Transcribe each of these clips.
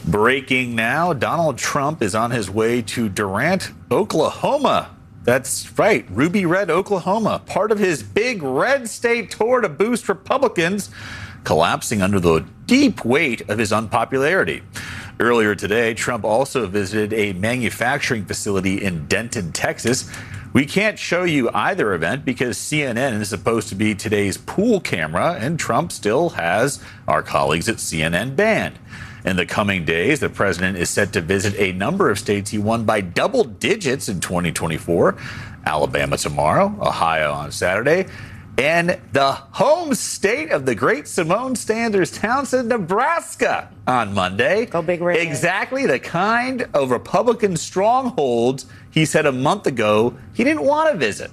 Breaking now, Donald Trump is on his way to Durant, Oklahoma. That's right, Ruby Red, Oklahoma, part of his big red state tour to boost Republicans, collapsing under the deep weight of his unpopularity. Earlier today, Trump also visited a manufacturing facility in Denton, Texas. We can't show you either event because CNN is supposed to be today's pool camera, and Trump still has our colleagues at CNN banned. In the coming days, the president is set to visit a number of states he won by double digits in 2024. Alabama tomorrow, Ohio on Saturday, and the home state of the great Simone Sanders Townsend, Nebraska on Monday. Go Big Red. Exactly the kind of Republican strongholds he said a month ago he didn't want to visit.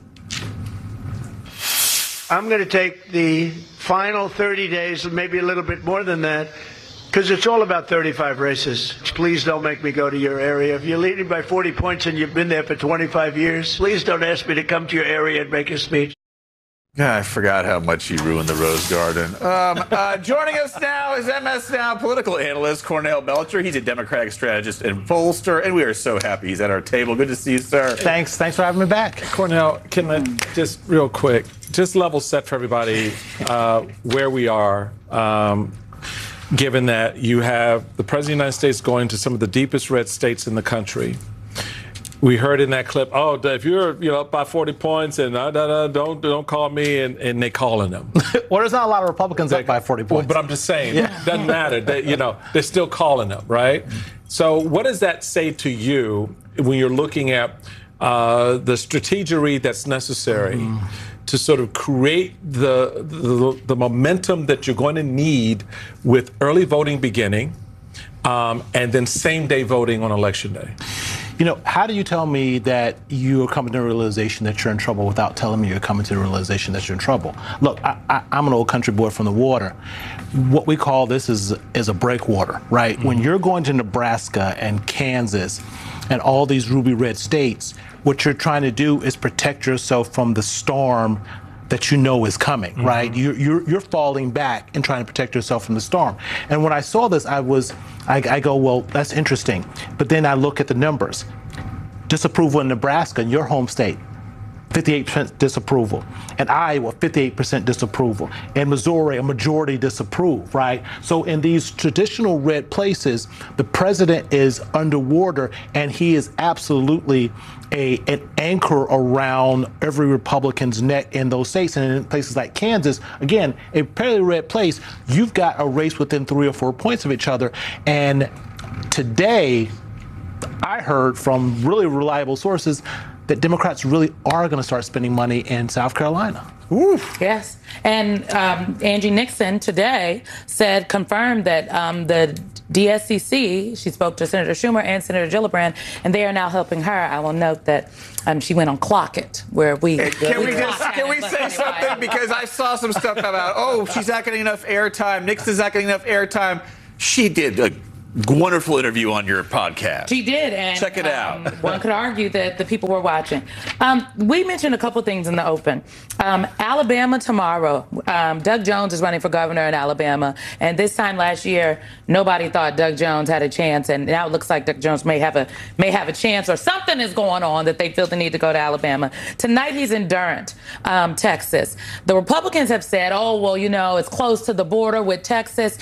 I'm going to take the final 30 days, and maybe a little bit more than that, because it's all about 35 races. Please don't make me go to your area. If you're leading by 40 points and you've been there for 25 years, please don't ask me to come to your area and make a speech. I forgot how much he ruined the Rose Garden. Joining us now is MS Now political analyst Cornell Belcher. He's a Democratic strategist and pollster, and we are so happy he's at our table. Good to see you, sir. Thanks for having me back. Cornell, can I just real quick, just level set for everybody where we are, given that you have the President of the United States going to some of the deepest red states in the country. We heard in that clip, oh, if you're up by 40 points and don't call me, and they calling them. Well, there's not a lot of Republicans up by 40 points. Well, but I'm just saying, it doesn't matter. They're still calling them, right? So what does that say to you when you're looking at the strategery that's necessary to sort of create the momentum that you're going to need with early voting beginning and then same-day voting on Election Day? You know, how do you tell me that you're coming to the realization that you're in trouble without telling me you're coming to the realization that you're in trouble? Look, I'm an old country boy from the water. What we call this is a breakwater, right? When you're going to Nebraska and Kansas and all these ruby red states, what you're trying to do is protect yourself from the storm that you know is coming, right? You're falling back and trying to protect yourself from the storm. And when I saw this, I go, well, that's interesting. But then I look at the numbers. Disapproval in Nebraska, in your home state, 58% disapproval. In Iowa, 58% disapproval. In Missouri, a majority disapprove, right? So in these traditional red places, the president is underwater, and he is absolutely an anchor around every Republican's neck in those states. And in places like Kansas, again, a fairly red place, you've got a race within 3 or 4 points of each other. And today, I heard from really reliable sources that Democrats really are going to start spending money in South Carolina. Oof. Yes. And Angie Nixon today confirmed that the DSCC, she spoke to Senator Schumer and Senator Gillibrand, and they are now helping her. I will note that she went on Clock It, where we... Can we say something? Because I saw some stuff about, oh, she's not getting enough airtime. Nixon's not getting enough airtime. She did a wonderful interview on your podcast. She did, and check it out. One could argue that the people were watching. We mentioned a couple things in the open. Alabama tomorrow. Doug Jones is running for governor in Alabama, and this time last year, nobody thought Doug Jones had a chance, and now it looks like Doug Jones may have a chance, or something is going on that they feel the need to go to Alabama. Tonight he's in Durant, Texas. The Republicans have said, oh, well, you know, it's close to the border with Texas.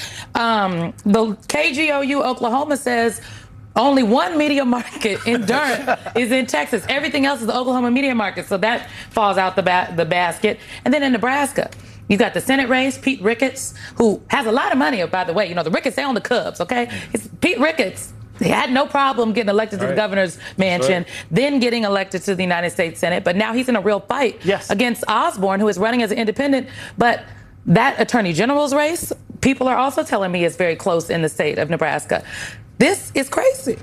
The KGOU Oklahoma says only one media market in Durant is in Texas. Everything else is the Oklahoma media market. So that falls out the basket. And then in Nebraska, you've got the Senate race, Pete Ricketts, who has a lot of money, by the way. You know, the Ricketts, they own the Cubs, okay? It's Pete Ricketts. He had no problem getting elected to the governor's mansion, then getting elected to the United States Senate. But now he's in a real fight against Osborne, who is running as an independent. But that attorney general's race, people are also telling me is very close in the state of Nebraska. This is crazy.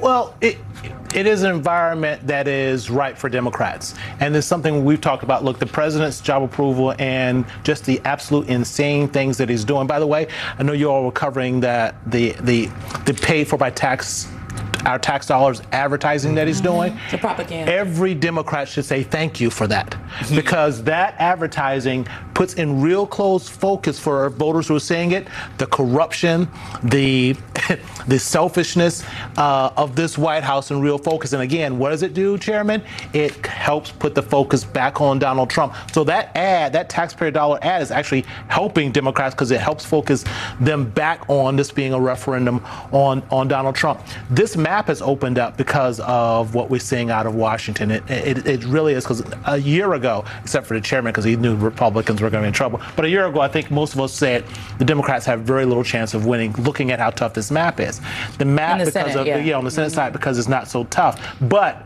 It is an environment that is ripe for Democrats. And it's something we've talked about. Look, the president's job approval and just the absolute insane things that he's doing. By the way, I know you all were covering the paid for by our tax dollars advertising that he's doing. The propaganda. Every Democrat should say thank you for that, because that advertising puts in real close focus for voters who are seeing it, the corruption, the the selfishness of this White House in real focus. And again, what does it do, Chairman? It helps put the focus back on Donald Trump. So that ad, that taxpayer dollar ad, is actually helping Democrats because it helps focus them back on this being a referendum on Donald Trump. This map has opened up because of what we're seeing out of Washington. It really is, because a year ago, except for the chairman, because he knew Republicans were going to be in trouble, but a year ago, I think most of us said the Democrats have very little chance of winning, looking at how tough this map is. The map, because Senate, of on the Senate side, because it's not so tough. But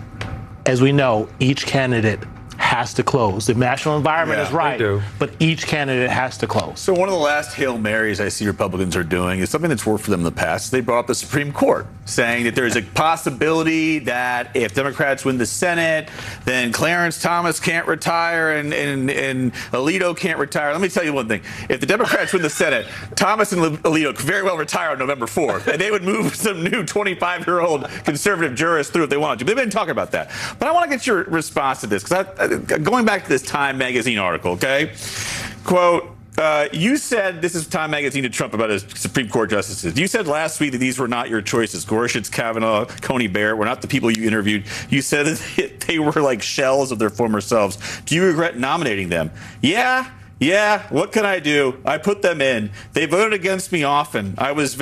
as we know, each candidate has to close. The national environment is right, but each candidate has to close. So one of the last Hail Marys I see Republicans are doing is something that's worked for them in the past. They brought up the Supreme Court, saying that there's a possibility that if Democrats win the Senate, then Clarence Thomas can't retire and Alito can't retire. Let me tell you one thing. If the Democrats win the Senate, Thomas and Alito could very well retire on November 4th, and they would move some new 25-year-old conservative jurists through if they wanted to. They've been talking about that. But I want to get your response to this, because going back to this Time Magazine article, okay? Quote, you said, this is Time Magazine to Trump about his Supreme Court justices. You said last week that these were not your choices. Gorsuch, Kavanaugh, Coney Barrett were not the people you interviewed. You said that they were like shells of their former selves. Do you regret nominating them? Yeah, what can I do? I put them in. They voted against me often.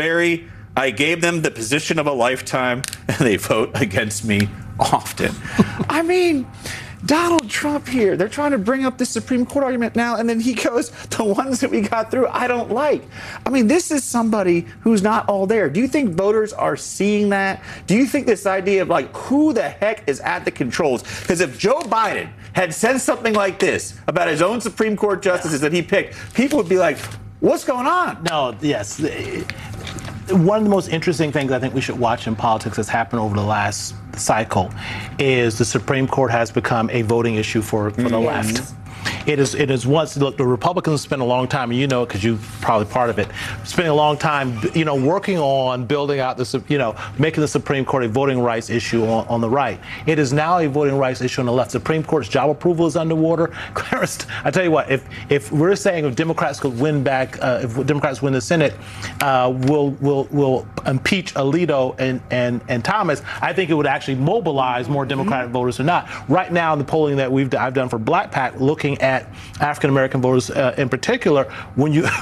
I gave them the position of a lifetime, and they vote against me often. I mean, Donald Trump here, they're trying to bring up this Supreme Court argument now, and then he goes, the ones that we got through, I don't like. I mean, this is somebody who's not all there. Do you think voters are seeing that? Do you think this idea of, like, who the heck is at the controls? Because if Joe Biden had said something like this about his own Supreme Court justices that he picked, people would be like, what's going on? No, yes. One of the most interesting things I think we should watch in politics that's happened over the last cycle is the Supreme Court has become a voting issue for the left. It is once, look, the Republicans spent a long time, and you know it because you're probably part of it, spending a long time, working on building out this, making the Supreme Court a voting rights issue on the right. It is now a voting rights issue on the left. Supreme Court's job approval is underwater. Clarence, I tell you what, if we're saying if Democrats could win back, if Democrats win the Senate, we'll impeach Alito and Thomas, I think it would actually mobilize more Democratic voters or not. Right now, in the polling that I've done for Black PAC, looking at African American voters in particular, when you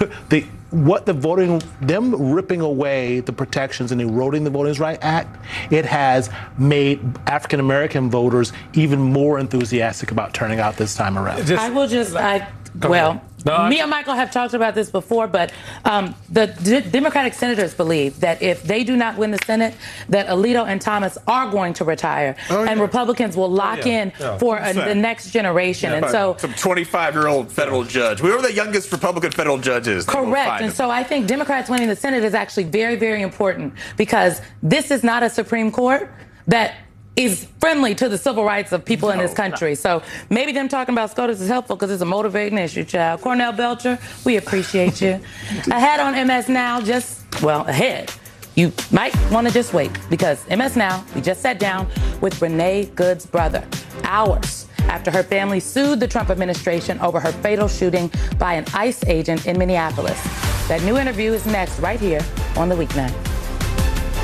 them ripping away the protections and eroding the Voting Rights Act, it has made African American voters even more enthusiastic about turning out this time around. Me and Michael have talked about this before, but the Democratic senators believe that if they do not win the Senate, that Alito and Thomas are going to retire, and Republicans will lock in for the next generation. And so, some 25-year-old federal judge. We were the youngest Republican federal judges. Correct. And so I think Democrats winning the Senate is actually very, very important, because this is not a Supreme Court that is friendly to the civil rights of people in this country. So maybe them talking about SCOTUS is helpful because it's a motivating issue, child. Cornell Belcher, we appreciate you. Ahead on MS Now, ahead. You might want to just wait, because MS Now, we just sat down with Renee Good's brother, hours after her family sued the Trump administration over her fatal shooting by an ICE agent in Minneapolis. That new interview is next, right here on The Weeknight.